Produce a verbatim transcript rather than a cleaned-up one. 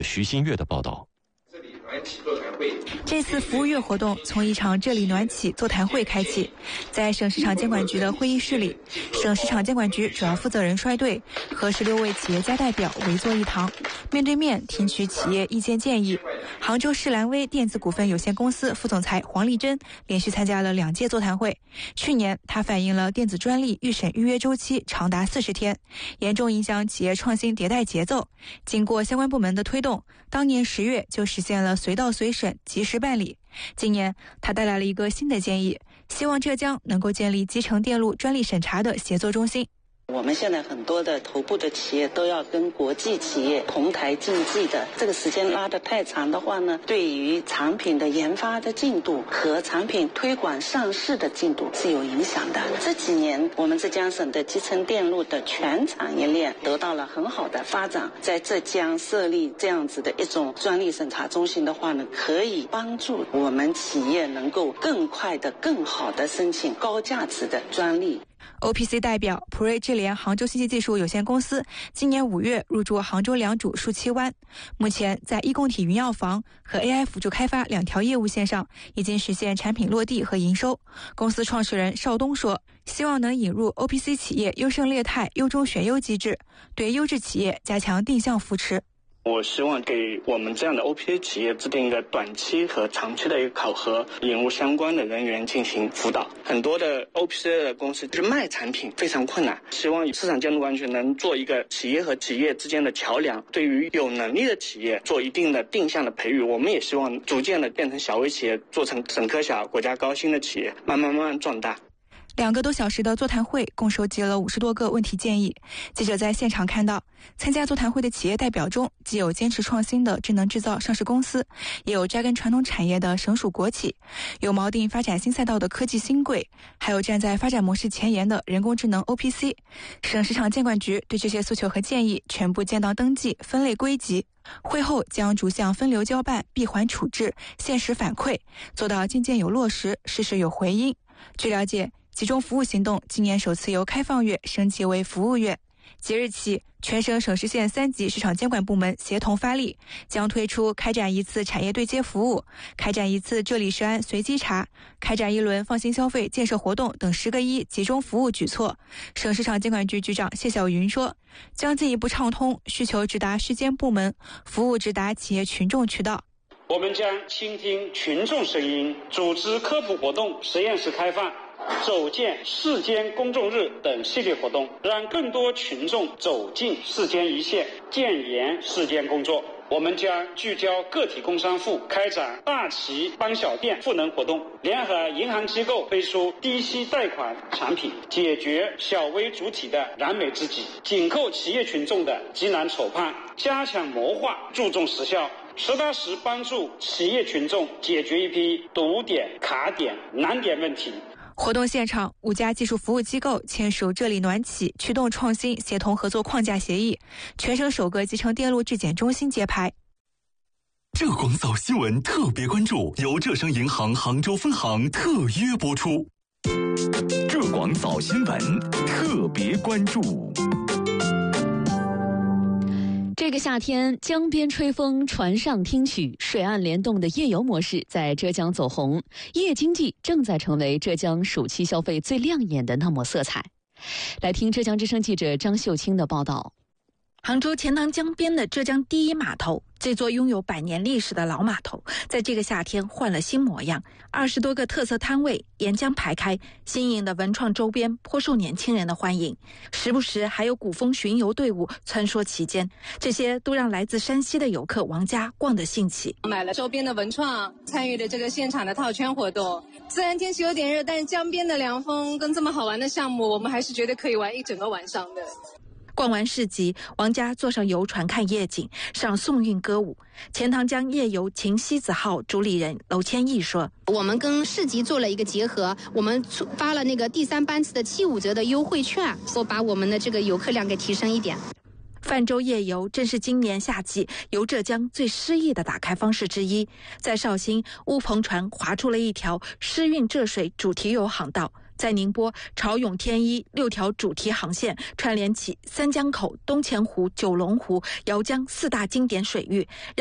徐新月的报道。 这次服务月活动从一场这里暖起座谈会开启，在省市场监管局的会议室里，省市场监管局主要负责人率队和十六位企业家代表围坐一堂，面对面听取企业意见建议。杭州市蓝威电子股份有限公司副总裁黄丽珍连续参加了两届座谈会。去年，他反映了电子专利预审预约周期长达四十天，严重影响企业创新迭代节奏。经过相关部门的推动，当年十月就实现了随到随审、及时办理。今年，他带来了一个新的建议，希望浙江能够建立集成电路专利审查的协作中心。 我们现在很多的头部的企业都要跟国际企业同台竞技的，这个时间拉得太长的话呢，对于产品的研发的进度和产品推广上市的进度是有影响的。这几年我们浙江省的集成电路的全产业链得到了很好的发展，在浙江设立这样子的一种专利审查中心的话呢，可以帮助我们企业能够更快的、更好的申请高价值的专利。 O P C 代表普瑞智联杭州信息技术有限公司今年五月入驻杭州良渚树栖湾，目前在医共体云药房和 A I 辅助开发两条业务线上已经实现产品落地和营收。公司创始人邵东说，希望能引入 O P C 企业优胜劣汰、优中选优机制，对优质企业加强定向扶持。 我希望给我们这样的 O P A 企业制定一个短期和长期的一个考核，引入相关的人员进行辅导。很多的 O P A 的公司就是卖产品非常困难，希望市场监督管局能做一个企业和企业之间的桥梁，对于有能力的企业做一定的定向的培育。我们也希望逐渐的变成小微企业，做成省科小、国家高新的企业，慢慢慢慢壮大。 两个多小时的座谈会共收集了五十多个问题建议。记者在现场看到，参加座谈会的企业代表中，既有坚持创新的智能制造上市公司，也有扎根传统产业的省属国企，有锚定发展新赛道的科技新贵，还有站在发展模式前沿的人工智能 O P C。 省市场监管局对这些诉求和建议全部建档登记、分类归集，会后将逐项分流交办、闭环处置、限时反馈，做到件件有落实、事事有回音。据了解，集中服务行动今年首次由开放月升级为服务月，即日起，全省省市县三级市场监管部门协同发力，将推出开展一次产业对接服务、开展一次这里是安随机查、开展一轮放心消费建设活动等十个一集中服务举措。省市场监管局局长谢晓云说，将进一步畅通需求直达市监部门、服务直达企业群众渠道。 我们将倾听群众声音，组织科普活动、实验室开放、走见市监公众日等系列活动，让更多群众走进市监一线，建言市监工作。我们将聚焦个体工商户，开展大企帮小店赋能活动，联合银行机构推出低息贷款产品，解决小微主体的燃眉之急，紧扣企业群众的急难愁盼，加强谋划，注重实效，实打实帮助企业群众解决一批堵点、卡点、难点问题。 活动现场，五家技术服务机构签署这里暖起驱动创新协同合作框架协议，全省首个集成电路质检中心揭牌。 浙广早新闻特别关注由浙商银行杭州分行特约播出。浙广早新闻特别关注。 这个夏天，江边吹风，船上听曲，水岸联动的夜游模式在浙江走红，夜经济正在成为浙江暑期消费最亮眼的那抹色彩。来听浙江之声记者张秀清的报道。 杭州钱塘江边的浙江第一码头，这座拥有百年历史的老码头，在这个夏天换了新模样。二十多个特色摊位沿江排开，新颖的文创周边颇受年轻人的欢迎，时不时还有古风巡游队伍穿梭其间，这些都让来自山西的游客王佳逛得兴起。 买了周边的文创，参与了这个现场的套圈活动。虽然天气有点热，但是江边的凉风跟这么好玩的项目，我们还是觉得可以玩一整个晚上的。 逛完市集，王佳坐上游船看夜景，上宋韵歌舞。钱塘江夜游秦西子号主理人娄千亿说， 我们跟市集做了一个结合，我们发了那个第三班次的七五折的优惠券，说把我们的这个游客量给提升一点。 泛舟夜游正是今年夏季游浙江最诗意的打开方式之一。在绍兴，乌篷船划出了一条诗韵浙水主题游航道， 在宁波潮涌天一六条主题航线串联起三江口、东钱湖、九龙湖、姚江四大经典水域。